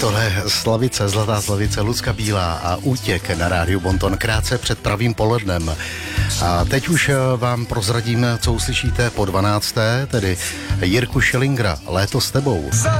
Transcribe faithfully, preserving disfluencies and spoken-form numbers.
Tohle je Slavice, Zlatá Slavice, Lucka Bílá a Útěk na rádiu Bonton krátce před pravým polednem. A teď už vám prozradím, co uslyšíte po dvanácté, tedy Jirku Schillingera, Léto s tebou.